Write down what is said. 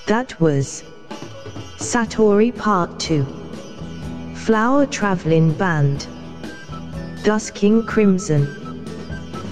That was Satori Part 2. Flower Traveling Band. Das King Crimson.